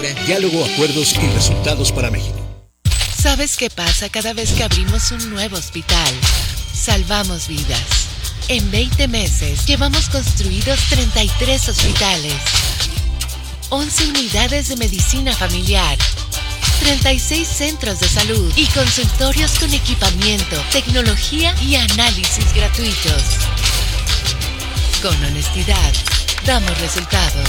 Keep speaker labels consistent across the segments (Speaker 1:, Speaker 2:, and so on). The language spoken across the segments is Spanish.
Speaker 1: Diálogo, acuerdos y resultados para México.
Speaker 2: ¿Sabes qué pasa cada vez que abrimos un nuevo hospital? Salvamos vidas. En 20 meses llevamos construidos 33 hospitales, 11 unidades de medicina familiar, 36 centros de salud y consultorios con equipamiento, tecnología y análisis gratuitos. Con honestidad, damos resultados.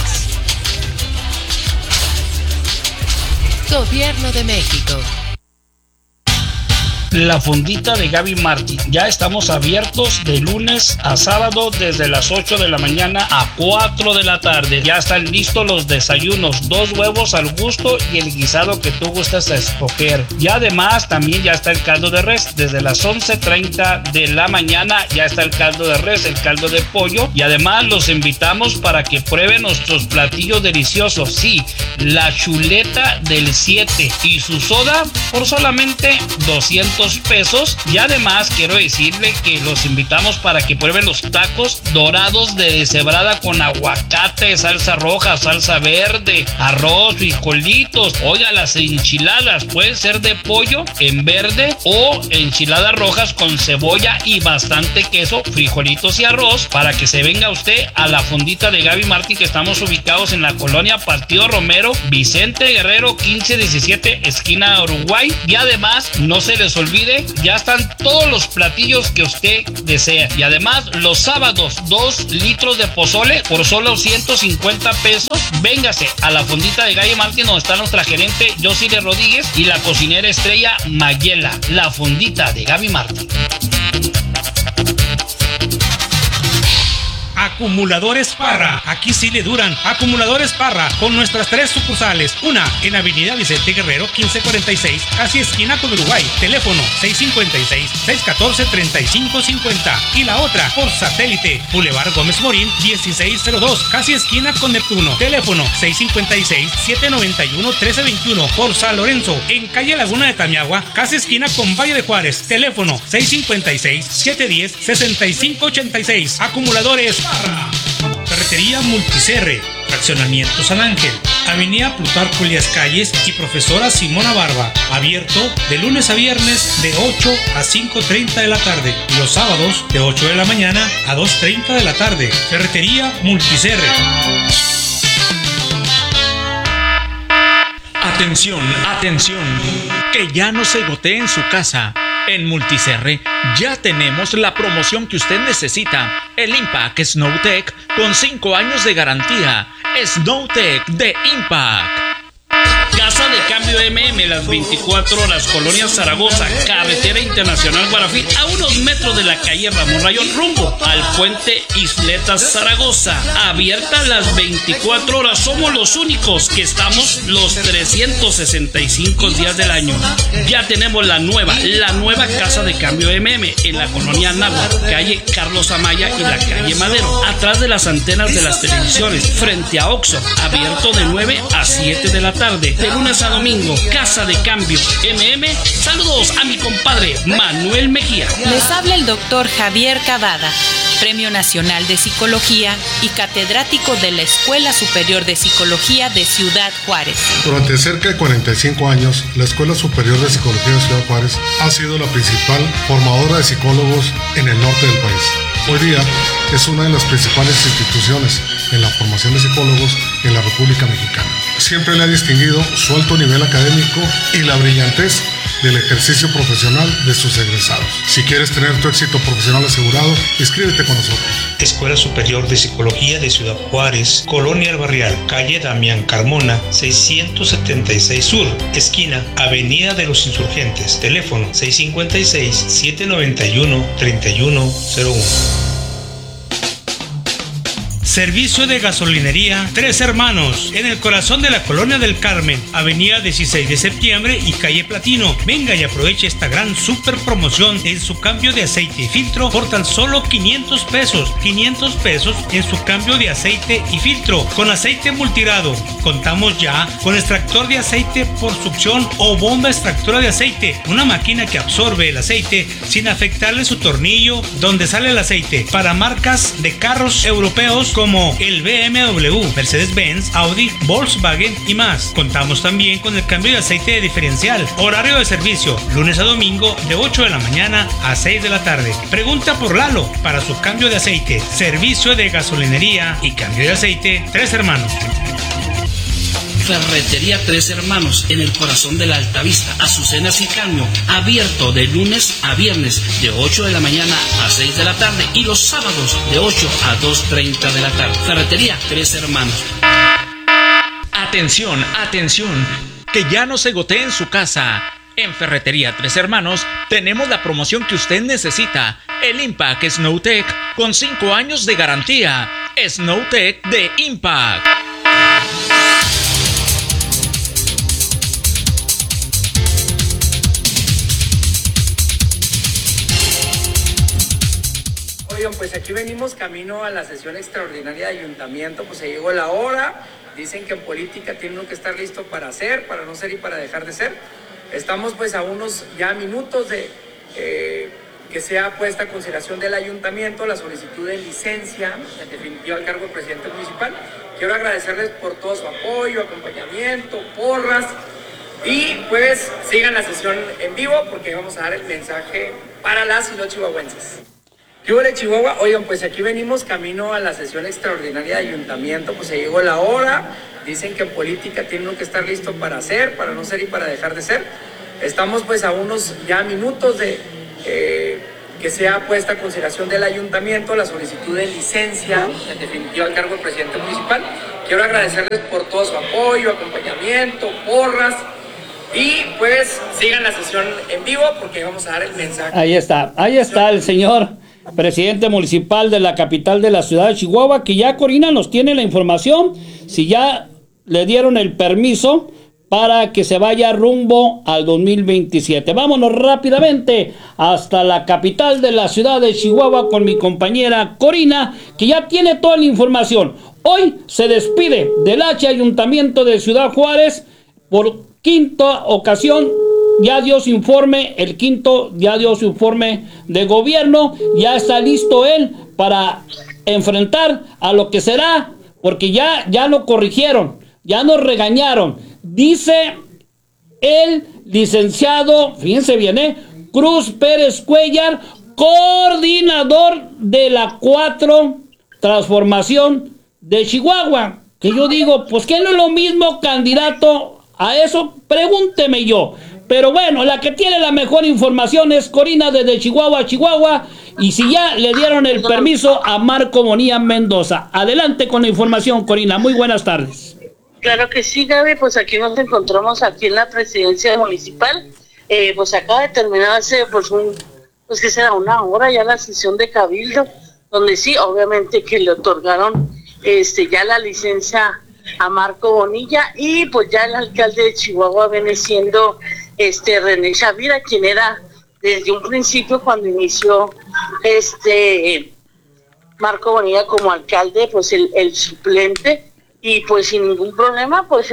Speaker 2: Gobierno de México.
Speaker 3: La Fondita de Gaby Martín. Ya estamos abiertos de lunes a sábado desde las 8 de la mañana a 4 de la tarde. Ya están listos los desayunos, 2 huevos al gusto y el guisado que tú gustas a escoger. Y además también ya está el caldo de res. Desde las 11:30 de la mañana ya está el caldo de res, el caldo de pollo. Y además los invitamos para que prueben nuestros platillos deliciosos. Sí, la chuleta del 7 y su soda por solamente 200 pesos. Y además quiero decirle que los invitamos para que prueben los tacos dorados de deshebrada con aguacate, salsa roja, salsa verde, arroz, frijolitos. Oiga, las enchiladas pueden ser de pollo en verde o enchiladas rojas con cebolla y bastante queso, frijolitos y arroz, para que se venga usted a la Fondita de Gaby Martín, que estamos ubicados en la colonia Partido Romero, Vicente Guerrero 1517, esquina Uruguay. Y además no se les olvide, ya están todos los platillos que usted desea. Y además los sábados 2 litros de pozole por solo 150 pesos. Véngase a la Fondita de Gaby Martín, donde está nuestra gerente Yosile Rodríguez y la cocinera estrella Mayela. La Fondita de Gaby Martín.
Speaker 4: Acumuladores Parra, aquí sí le duran. Acumuladores Parra, con nuestras 3 sucursales. Una en Avenida Vicente Guerrero 1546, casi esquina con Uruguay. Teléfono 656-614-3550. Y la otra por satélite, Boulevard Gómez Morín 1602, casi esquina con Neptuno. Teléfono 656-791-1321. Por San Lorenzo, en calle Laguna de Tamiagua, casi esquina con Valle de Juárez. Teléfono 656-710-6586. Acumuladores Parra. Ferretería Multicerre, Fraccionamiento San Ángel, Avenida Plutarco Elías Calles y Profesora Simona Barba. Abierto de lunes a viernes de 8 a 5:30 de la tarde. Y los sábados de 8 de la mañana a 2:30 de la tarde. Ferretería Multicerre.
Speaker 5: Atención, atención, que ya no se gotee en su casa. En Multicerre ya tenemos la promoción que usted necesita. El Impact Snowtech con 5 años de garantía. Snowtech de Impact.
Speaker 3: Casa de Cambio MM, las 24 horas, Colonia Zaragoza, Carretera Internacional Guarafí, a unos metros de la calle Ramón Rayón, rumbo al puente Isletas Zaragoza. Abierta las 24 horas, somos los únicos que estamos los 365 días del año. Ya tenemos la nueva Casa de Cambio MM en la Colonia Náhuatl, calle Carlos Amaya y la calle Madero, atrás de las antenas de las televisiones, frente a Oxxo, abierto de 9 a 7 de la tarde. De lunes a domingo, Casa de Cambio MM. Saludos a mi compadre Manuel Mejía.
Speaker 6: Les habla el doctor Javier Cavada, Premio Nacional de Psicología y catedrático de la Escuela Superior de Psicología de Ciudad Juárez.
Speaker 7: Durante cerca de 45 años, la Escuela Superior de Psicología de Ciudad Juárez ha sido la principal formadora de psicólogos en el norte del país. Hoy día es una de las principales instituciones en la formación de psicólogos en la República Mexicana. Siempre le ha distinguido su alto nivel académico y la brillantez del ejercicio profesional de sus egresados. Si quieres tener tu éxito profesional asegurado, inscríbete con nosotros.
Speaker 8: Escuela Superior de Psicología de Ciudad Juárez, Colonia El Barrial, calle Damián Carmona, 676 Sur, esquina Avenida de los Insurgentes. Teléfono 656-791-3101.
Speaker 4: Servicio de gasolinería Tres Hermanos, en el corazón de la Colonia del Carmen, Avenida 16 de Septiembre y calle Platino. Venga y aproveche esta gran super promoción en su cambio de aceite y filtro por tan solo 500 pesos. 500 pesos en su cambio de aceite y filtro con aceite multigrado. Contamos ya con extractor de aceite por succión o bomba extractora de aceite, una máquina que absorbe el aceite sin afectarle su tornillo donde sale el aceite, para marcas de carros europeos con como el BMW, Mercedes-Benz, Audi, Volkswagen y más. Contamos también con el cambio de aceite diferencial. Horario de servicio, lunes a domingo de 8 de la mañana a 6 de la tarde. Pregunta por Lalo para su cambio de aceite, servicio de gasolinería y cambio de aceite Tres Hermanos.
Speaker 3: Ferretería Tres Hermanos, en el corazón de la Altavista, Azucenas y Caño, abierto de lunes a viernes de 8 de la mañana a 6 de la tarde y los sábados de 8 a 2:30 de la tarde. Ferretería Tres Hermanos.
Speaker 5: Atención, atención, que ya no se gotee en su casa. En Ferretería Tres Hermanos tenemos la promoción que usted necesita, el Impact Snowtech con 5 años de garantía. Snowtech de Impact.
Speaker 9: Oigan, pues aquí venimos camino a la sesión extraordinaria de ayuntamiento, pues se llegó la hora. Dicen que en política tiene uno que estar listo para hacer, para no ser y para dejar de ser. Estamos pues a unos ya minutos de que sea puesta a consideración del ayuntamiento la solicitud de licencia en definitiva al cargo del presidente municipal. Quiero agradecerles por todo su apoyo, acompañamiento, porras y pues sigan la sesión en vivo porque vamos a dar el mensaje para las y los chihuahuenses. ¿Qué hubo, Chihuahua? Oigan, pues aquí venimos camino a la sesión extraordinaria de ayuntamiento, pues se llegó la hora. Dicen que en política tiene uno que estar listo para hacer, para no ser y para dejar de ser. Estamos pues a unos ya minutos de que sea puesta a consideración del ayuntamiento la solicitud de licencia en definitiva al cargo del presidente municipal. Quiero agradecerles por todo su apoyo, acompañamiento, porras. Y pues sigan la sesión en vivo porque vamos a dar el mensaje.
Speaker 10: Ahí está el señor presidente municipal de la capital de la ciudad de Chihuahua, que ya Corina nos tiene la información, si ya le dieron el permiso para que se vaya rumbo al 2027. Vámonos rápidamente hasta la capital de la ciudad de Chihuahua con mi compañera Corina, que ya tiene toda la información. Hoy se despide del Ayuntamiento de Ciudad Juárez por quinta ocasión. Ya dio su informe, ya dio su informe de gobierno, ya está listo él para enfrentar a lo que será, porque ya lo corrigieron, ya nos regañaron. Dice el licenciado, fíjense bien, Cruz Pérez Cuellar, coordinador de la 4 Transformación de Chihuahua, que yo digo, pues que no es lo mismo candidato a eso, pregúnteme yo. Pero bueno, la que tiene la mejor información es Corina desde Chihuahua, y si ya le dieron el permiso a Marco Bonilla Mendoza. Adelante con la información, Corina, muy buenas tardes.
Speaker 11: Claro que sí, Gaby, pues aquí nos encontramos aquí en la presidencia municipal, pues acaba de terminar hace pues que será una hora ya la sesión de cabildo, donde sí, obviamente que le otorgaron ya la licencia a Marco Bonilla, y pues ya el alcalde de Chihuahua viene siendo René Chavira, quien era desde un principio cuando inició Marco Bonilla como alcalde, pues el suplente, y pues sin ningún problema pues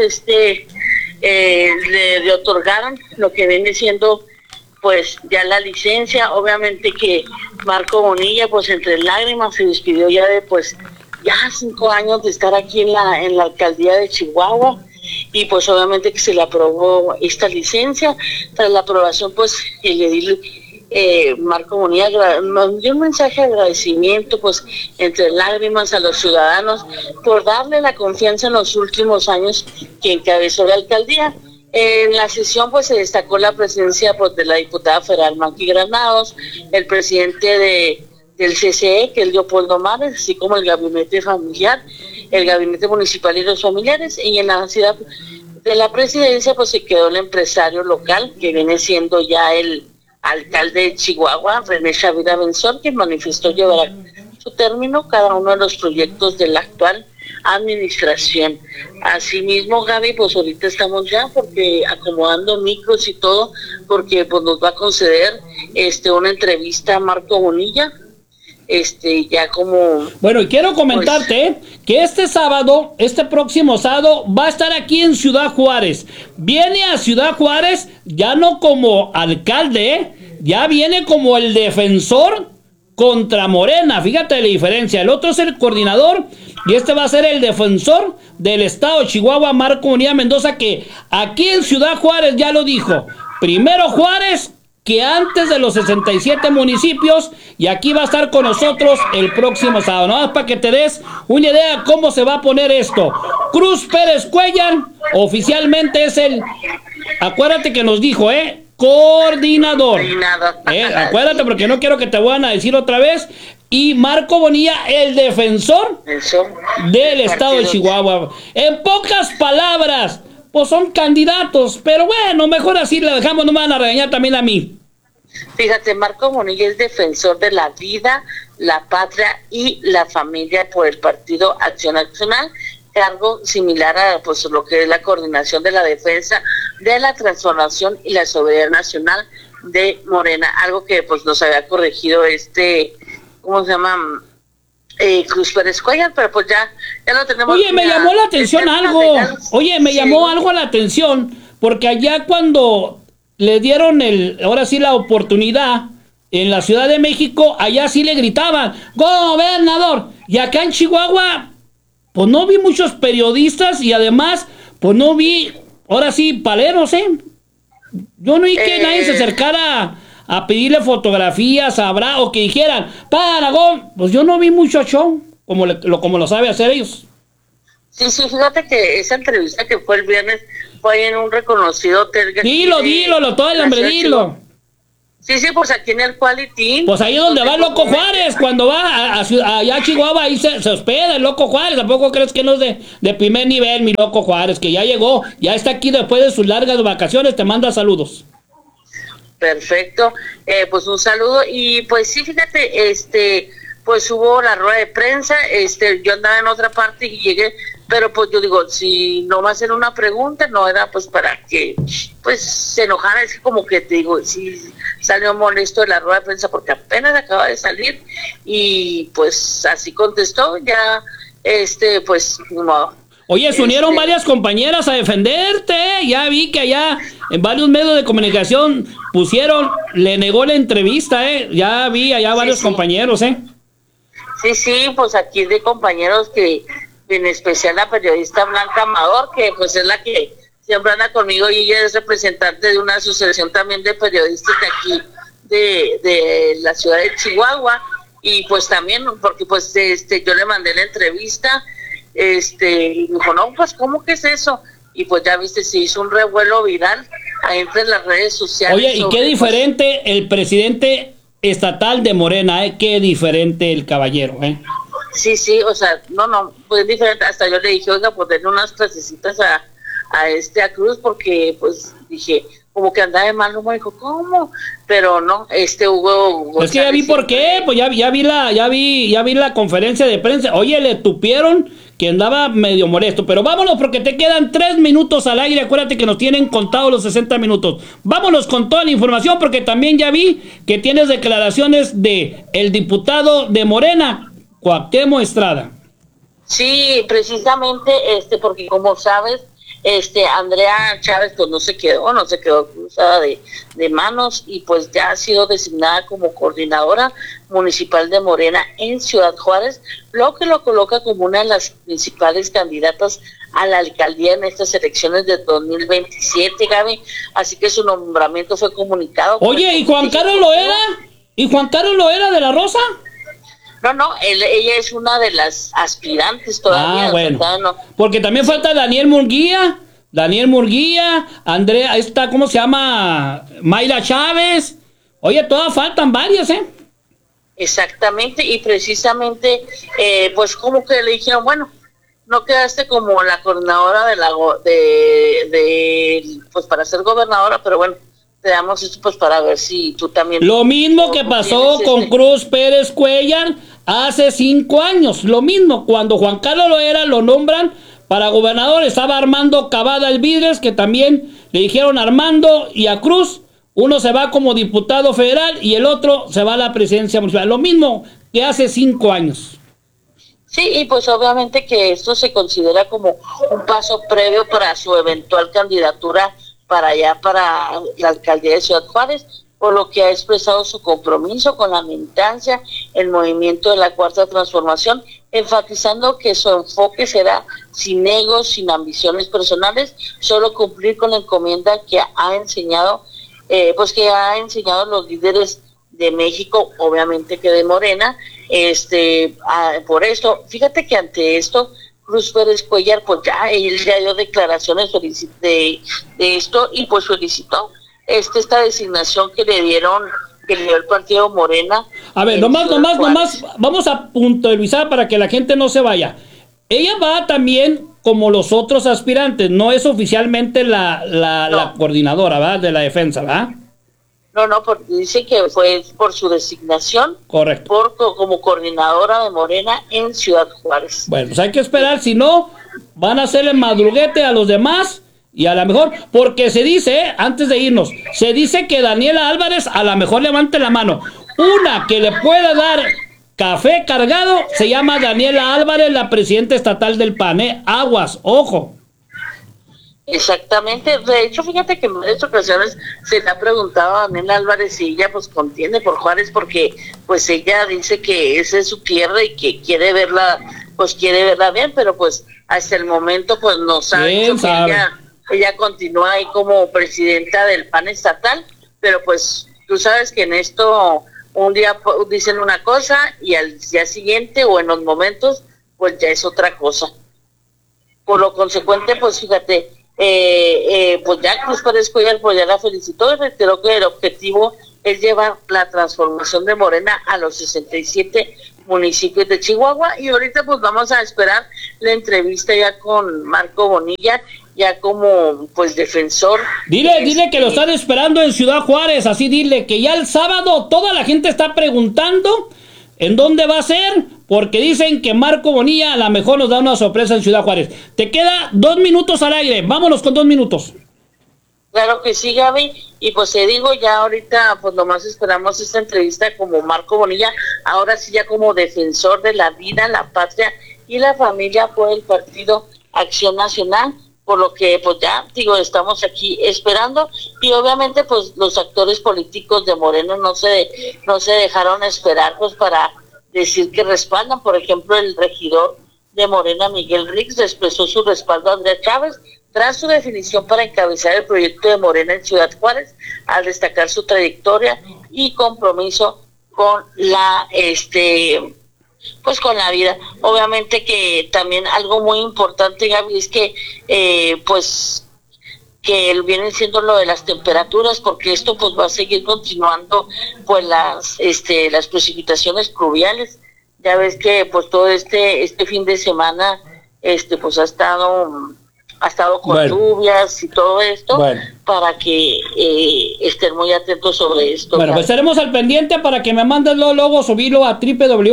Speaker 11: le otorgaron lo que viene siendo pues ya la licencia. Obviamente que Marco Bonilla pues entre lágrimas se despidió ya de pues ya 5 años de estar aquí en la alcaldía de Chihuahua, y pues obviamente que se le aprobó esta licencia. Tras la aprobación pues el edil Marco Bonilla nos dio un mensaje de agradecimiento pues entre lágrimas a los ciudadanos por darle la confianza en los últimos años que encabezó la alcaldía. En la sesión pues se destacó la presencia pues de la diputada federal Maqui Granados, el presidente del CCE, que es Leopoldo Mares, así como el gabinete familiar, el gabinete municipal y los familiares. Y en la ciudad de la presidencia pues se quedó el empresario local, que viene siendo ya el alcalde de Chihuahua, René Chavira Benzor, que manifestó llevar a su término cada uno de los proyectos de la actual administración. Asimismo, Gaby, pues ahorita estamos ya porque acomodando micros y todo, porque pues nos va a conceder una entrevista a Marco Bonilla, ya como...
Speaker 10: Bueno, y quiero comentarte que este próximo sábado va a estar aquí en Ciudad Juárez. Viene a Ciudad Juárez ya no como alcalde, ya viene como el defensor contra Morena. Fíjate la diferencia. El otro es el coordinador Y este va a ser el defensor del estado de Chihuahua, Marco Bonilla Mendoza, que aquí en Ciudad Juárez ya lo dijo. Primero Juárez que antes de los 67 municipios, y aquí va a estar con nosotros el próximo sábado. Nada más para que te des una idea de cómo se va a poner esto. Cruz Pérez Cuellar oficialmente es el, acuérdate que nos dijo, coordinador. Acuérdate porque no quiero que te vuelvan a decir otra vez. Y Marco Bonilla, el defensor del estado de Chihuahua. En pocas palabras, pues son candidatos, pero bueno, mejor así la dejamos, no me van a regañar también a mí.
Speaker 11: Fíjate, Marco Bonilla es defensor de la vida, la patria y la familia por el Partido Acción Nacional, cargo similar a pues lo que es la coordinación de la defensa de la transformación y la soberanía nacional de Morena, algo que pues nos había corregido ¿cómo se llama? Cruz Pérez Cuellar, pero pues ya lo tenemos.
Speaker 10: Oye, me llamó la atención algo. Llamó algo la atención, porque allá cuando le dieron ahora sí la oportunidad en la Ciudad de México, allá sí le gritaban, gobernador. Y acá en Chihuahua, pues no vi muchos periodistas y además, pues no vi, ahora sí, paleros, Yo no vi que nadie se acercara a pedirle fotografías, o que dijeran, Paragón. Pues yo no vi mucho show, como lo sabe hacer ellos.
Speaker 11: Sí, fíjate que esa entrevista que fue el viernes fue ahí en un reconocido hotel.
Speaker 10: Dilo, todo el hombre, dilo.
Speaker 11: Sí, pues aquí en el Quality.
Speaker 10: Pues ahí donde va el Loco Juárez, cuando va allá a Chihuahua, ahí se hospeda el Loco Juárez. ¿Tampoco crees que no es de primer nivel, mi Loco Juárez? Que ya llegó, ya está aquí después de sus largas vacaciones, te manda saludos.
Speaker 11: Perfecto, pues un saludo. Y pues sí, fíjate, pues hubo la rueda de prensa, yo andaba en otra parte y llegué, pero pues yo digo, si no va a ser una pregunta, no era pues para que pues se enojara, es como que te digo, sí salió molesto de la rueda de prensa porque apenas acaba de salir y pues así contestó, ya pues como...
Speaker 10: Oye, se unieron varias compañeras a defenderte, ya vi que allá en varios medios de comunicación le negó la entrevista, ya vi allá varios compañeros,
Speaker 11: Sí, pues aquí de compañeros que, en especial la periodista Blanca Amador, que pues es la que siempre anda conmigo y ella es representante de una asociación también de periodistas de aquí, de la ciudad de Chihuahua, y pues también, porque pues yo le mandé la entrevista, y me dijo, no, pues ¿cómo que es eso? Y pues ya viste, se hizo un revuelo viral ahí entre las redes sociales.
Speaker 10: Oye, y qué diferente el presidente estatal de Morena, qué diferente el caballero,
Speaker 11: Sí, o sea, no, pues diferente, hasta yo le dije, oiga, pues denle unas clasecitas a Cruz, porque pues dije, como que andaba de mal, no me dijo, ¿cómo? Pero no, Hugo...
Speaker 10: Es que ya vi por qué, pues ya vi la conferencia de prensa. Oye, le tupieron que andaba medio molesto, pero vámonos porque te quedan 3 minutos al aire, acuérdate que nos tienen contados los 60 minutos. Vámonos con toda la información porque también ya vi que tienes declaraciones de el diputado de Morena, Cuauhtémoc Estrada.
Speaker 11: Sí, precisamente, porque como sabes, Andrea Chávez pues no se quedó cruzada de manos y pues ya ha sido designada como coordinadora municipal de Morena en Ciudad Juárez, lo que lo coloca como una de las principales candidatas a la alcaldía en estas elecciones de 2027, Gaby, así que su nombramiento fue comunicado.
Speaker 10: Oye, ¿y Juan Carlos Loera? ¿Y Juan Carlos Loera de la Rosa?
Speaker 11: No, ella es una de las aspirantes todavía.
Speaker 10: Ah, bueno. Porque también falta Daniel Murguía, Andrea, ¿cómo se llama? Mayra Chávez. Oye, todas faltan varias,
Speaker 11: Exactamente, y precisamente, pues como que le dijeron, bueno, no quedaste como la coordinadora pues para ser gobernadora, pero bueno, te damos esto pues para ver si tú también...
Speaker 10: Lo mismo que pasó con Cruz Pérez Cuellar hace 5 años, lo mismo, cuando Juan Carlos Loera lo nombran para gobernador, estaba Armando Cavada Elvidres, que también le dijeron Armando y a Cruz, uno se va como diputado federal y el otro se va a la presidencia municipal, lo mismo que hace 5 años.
Speaker 11: Sí, y pues obviamente que esto se considera como un paso previo para su eventual candidatura para allá, para la alcaldía de Ciudad Juárez, por lo que ha expresado su compromiso con la militancia, el movimiento de la Cuarta Transformación enfatizando que su enfoque será sin egos, sin ambiciones personales, solo cumplir con la encomienda que ha enseñado, los líderes de México, obviamente que de Morena. Por esto, fíjate que ante esto, Cruz Pérez Cuellar, pues él ya dio declaraciones de esto y pues felicitó esta designación que le dio el partido Morena.
Speaker 10: A ver, nomás, vamos a puntualizar para que la gente no se vaya. Ella va también como los otros aspirantes, no es oficialmente la coordinadora, ¿verdad? De la defensa, ¿verdad?
Speaker 11: No, porque dice que fue por su designación.
Speaker 10: Correcto.
Speaker 11: Como coordinadora de Morena en Ciudad Juárez.
Speaker 10: Bueno, pues hay que esperar, si no, van a hacerle madruguete a los demás y a lo mejor, porque se dice, antes de irnos, se dice que Daniela Álvarez a lo mejor levante la mano. Una que le pueda dar café cargado se llama Daniela Álvarez, la presidenta estatal del PAN, Aguas, ojo.
Speaker 11: Exactamente, de hecho fíjate que en varias ocasiones se le ha preguntado a Daniela Álvarez si ella pues contiene por Juárez, porque pues ella dice que esa es su tierra y que quiere verla bien, pero pues hasta el momento pues nos ha dicho que ella continúa ahí como presidenta del PAN estatal, pero pues tú sabes que en esto un día dicen una cosa y al día siguiente o en los momentos pues ya es otra cosa. Por lo consecuente, pues fíjate, pues ya Cruz Pérez Cuellar pues ya la felicitó y reiteró que el objetivo es llevar la transformación de Morena a los 67 municipios de Chihuahua. Y ahorita pues vamos a esperar la entrevista ya con Marco Bonilla, ya como pues defensor.
Speaker 10: Dile que lo están esperando en Ciudad Juárez, así dile que ya el sábado toda la gente está preguntando en dónde va a ser, porque dicen que Marco Bonilla a lo mejor nos da una sorpresa en Ciudad Juárez. Te queda 2 minutos al aire, vámonos con 2 minutos.
Speaker 11: Claro que sí, Gaby, y pues te digo, ya ahorita pues nomás esperamos esta entrevista como Marco Bonilla, ahora sí ya como defensor de la vida, la patria y la familia por el Partido Acción Nacional, por lo que pues ya digo, estamos aquí esperando, y obviamente pues los actores políticos de Moreno no se dejaron esperar pues para decir que respaldan. Por ejemplo, el regidor de Morena, Miguel Rix, expresó su respaldo a Andrea Chávez tras su definición para encabezar el proyecto de Morena en Ciudad Juárez, al destacar su trayectoria y compromiso con la pues con la vida. Obviamente que también algo muy importante, Gaby, es que pues que vienen siendo lo de las temperaturas, porque esto pues va a seguir continuando pues las precipitaciones pluviales. Ya ves que pues todo este fin de semana pues ha estado con lluvias y todo esto, para que estén muy atentos sobre esto.
Speaker 10: Bueno, pues estaremos al pendiente para que me mandes luego subirlo a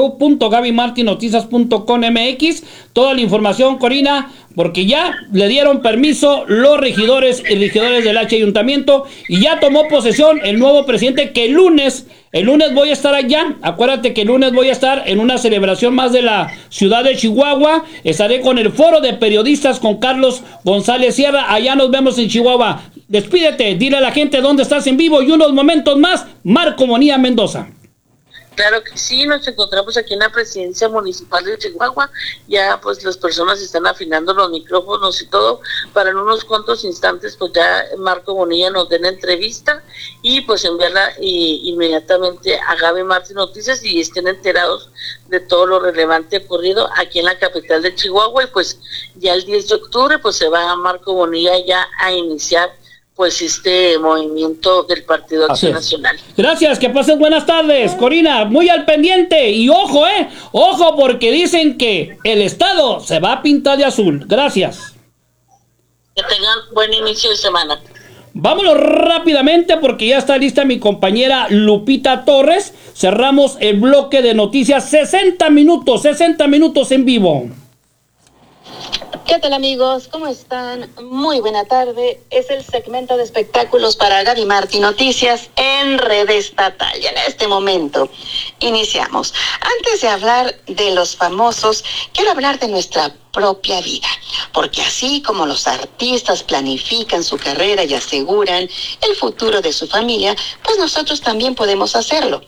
Speaker 10: www.gabymartinoticias.com.mx, toda la información, Corina, porque ya le dieron permiso los regidores y regidores del ayuntamiento y ya tomó posesión el nuevo presidente, que el lunes voy a estar allá. Acuérdate que el lunes voy a estar en una celebración más de la ciudad de Chihuahua. Estaré con el foro de periodistas con Carlos González Sierra. Allá nos vemos en Chihuahua. Despídete, dile a la gente dónde estás en vivo y unos momentos más, Marco Bonilla Mendoza.
Speaker 11: Claro que sí, nos encontramos aquí en la presidencia municipal de Chihuahua. Ya pues las personas están afinando los micrófonos y todo, para en unos cuantos instantes pues ya Marco Bonilla nos dé la entrevista y pues enviarla inmediatamente a Gaby Martín Noticias y estén enterados de todo lo relevante ocurrido aquí en la capital de Chihuahua. Y pues ya el 10 de octubre pues se va a Marco Bonilla ya a iniciar pues este movimiento del Partido Acción Nacional. Gracias, que pasen buenas tardes, Corina, muy al pendiente, y ojo, porque dicen que el estado se va a pintar de azul. Gracias. Que tengan buen inicio de semana. Vámonos rápidamente porque ya está lista mi compañera Lupita Torres. Cerramos el bloque de noticias, 60 minutos en vivo.
Speaker 12: ¿Qué tal, amigos? ¿Cómo están? Muy buena tarde. Es el segmento de espectáculos para Gaby Martín Noticias en Red Estatal. Y en este momento iniciamos. Antes de hablar de los famosos, quiero hablar de nuestra propia vida, porque así como los artistas planifican su carrera y aseguran el futuro de su familia, pues nosotros también podemos hacerlo.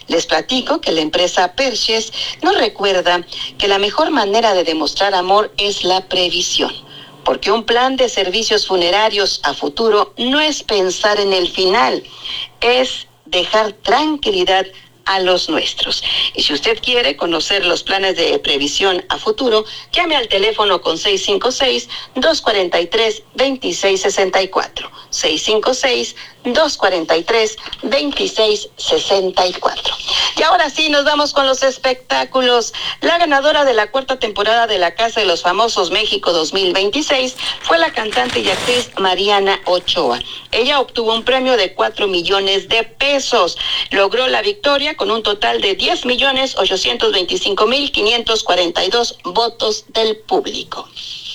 Speaker 12: Les platico que la empresa Perches nos recuerda que la mejor manera de demostrar amor es la previsión, porque un plan de servicios funerarios a futuro no es pensar en el final, es dejar tranquilidad a los nuestros. Y si usted quiere conocer los planes de previsión a futuro, llame al teléfono con 656-243-2664. 656-243-2664. Y ahora sí, nos vamos con los espectáculos. La ganadora de la 4ª temporada de La Casa de los Famosos México 2026 fue la cantante y actriz Mariana Ochoa. Ella obtuvo un premio de 4 millones de pesos. Logró la victoria con un total de 10.825.542 votos del público.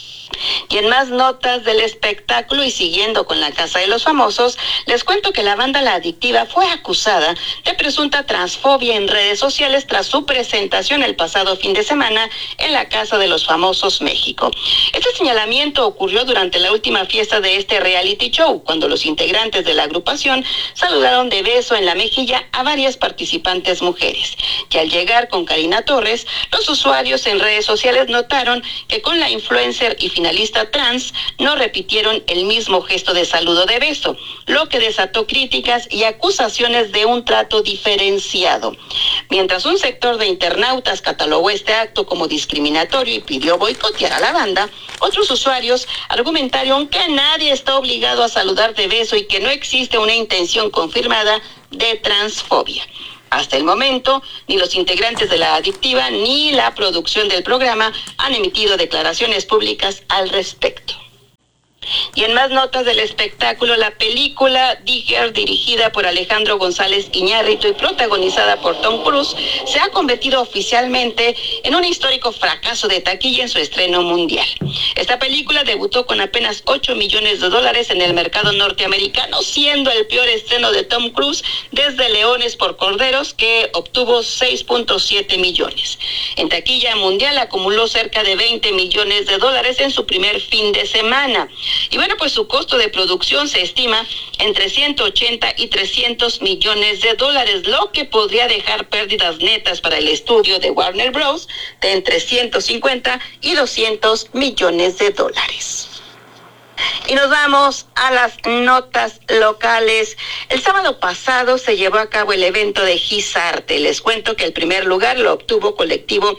Speaker 12: Y en más notas del espectáculo y siguiendo con La Casa de los Famosos, les cuento que la banda La Adictiva fue acusada de presunta transfobia en redes sociales tras su presentación el pasado fin de semana en La Casa de los Famosos México. Este señalamiento ocurrió durante la última fiesta de este reality show, cuando los integrantes de la agrupación saludaron de beso en la mejilla a varias participantes mujeres. Y al llegar con Karina Torres, los usuarios en redes sociales notaron que con la influencer y finalista trans no repitieron el mismo gesto de saludo de beso, lo que desató críticas y acusaciones de un trato diferenciado. Mientras un sector de internautas catalogó este acto como discriminatorio y pidió boicotear a la banda, otros usuarios argumentaron que nadie está obligado a saludar de beso y que no existe una intención confirmada de transfobia. Hasta el momento, ni los integrantes de La Adictiva ni la producción del programa han emitido declaraciones públicas al respecto. Y en más notas del espectáculo, la película Digger, dirigida por Alejandro González Iñárritu y protagonizada por Tom Cruise, se ha convertido oficialmente en un histórico fracaso de taquilla en su estreno mundial. Esta película debutó con apenas $8 millones en el mercado norteamericano, siendo el peor estreno de Tom Cruise desde Leones por Corderos, que obtuvo 6.7 millones. En taquilla mundial acumuló cerca de $20 millones en su primer fin de semana. Y bueno, pues su costo de producción se estima entre 180 y 300 millones de dólares, lo que podría dejar pérdidas netas para el estudio de Warner Bros. De entre 150 y 200 millones de dólares. Y nos vamos a las notas locales. El sábado pasado se llevó a cabo el evento de Gizarte. Les cuento que el primer lugar lo obtuvo Colectivo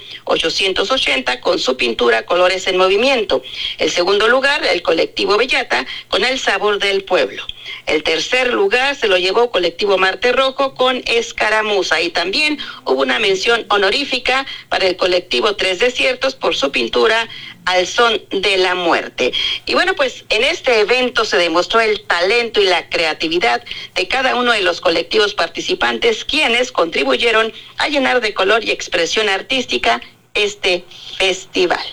Speaker 12: 880 con su pintura Colores en Movimiento. El segundo lugar, el Colectivo Bellata con El Sabor del Pueblo. El tercer lugar se lo llevó Colectivo Marte Rojo con Escaramuza. Y también hubo una mención honorífica para el Colectivo Tres Desiertos por su pintura Al Son de la Muerte. Y bueno, pues en este evento se demostró el talento y la creatividad de cada uno de los colectivos participantes, quienes contribuyeron a llenar de color y expresión artística este festival.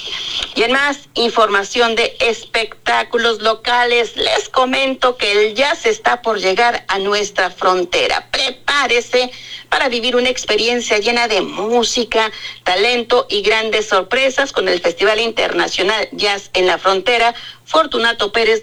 Speaker 12: Y en más información de espectáculos locales, les comento que el jazz está por llegar a nuestra frontera. Prepárese para vivir una experiencia llena de música, talento y grandes sorpresas con el Festival Internacional Jazz en la Frontera Fortunato Pérez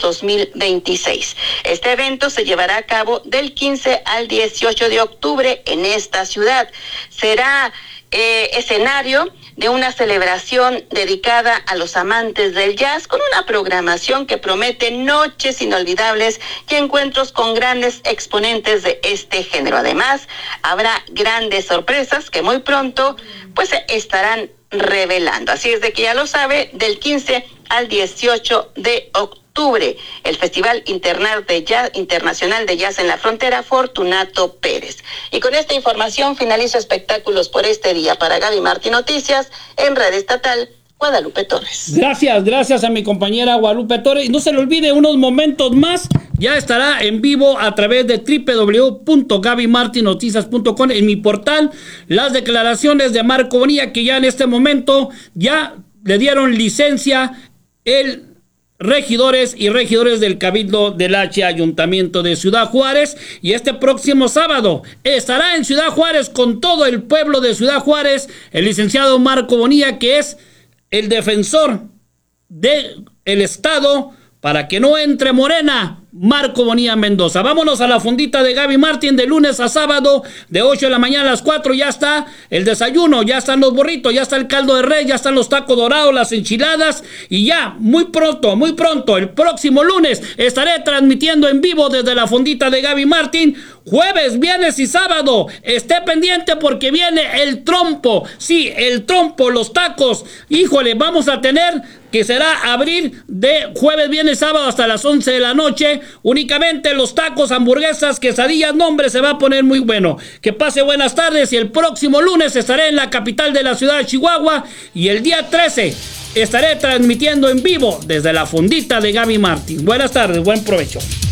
Speaker 12: 2026. Este evento se llevará a cabo del 15 al 18 de octubre en esta ciudad. Será escenario de una celebración dedicada a los amantes del jazz, con una programación que promete noches inolvidables y encuentros con grandes exponentes de este género. Además, habrá grandes sorpresas que muy pronto pues estarán revelando. Así es de que ya lo sabe, del 15 al 18 de octubre, el Festival Internacional de Jazz en la Frontera Fortunato Pérez. Y con esta información finalizo espectáculos por este día. Para Gaby Martín Noticias, en Red Estatal, Guadalupe Torres.
Speaker 10: Gracias a mi compañera Guadalupe Torres. Y no se le olvide, unos momentos más ya estará en vivo a través de www.gabymartinoticias.com en mi portal las declaraciones de Marco Bonilla, que ya en este momento ya le dieron licencia el regidores y regidores del Cabildo del H Ayuntamiento de Ciudad Juárez, y este próximo sábado estará en Ciudad Juárez con todo el pueblo de Ciudad Juárez el licenciado Marco Bonilla, que es el defensor del Estado para que no entre Morena Marco Bonilla Mendoza. Vámonos a la fondita de Gaby Martín de lunes a sábado, de 8 de la mañana a las 4. Ya está el desayuno, ya están los burritos, ya está el caldo de res, ya están los tacos dorados, las enchiladas. Y ya, muy pronto, el próximo lunes estaré transmitiendo en vivo desde la fondita de Gaby Martín. Jueves, viernes y sábado. Esté pendiente porque viene el trompo. Sí, el trompo, los tacos. Híjole, vamos a tener que será abrir de jueves, viernes, sábado hasta las 11 de la noche. Únicamente los tacos, hamburguesas, quesadillas, nombre, se va a poner muy bueno. Que pase buenas tardes y el próximo lunes estaré en la capital de la ciudad de Chihuahua y el día 13 estaré transmitiendo en vivo desde la fondita de Gaby Martín. Buenas tardes, buen provecho.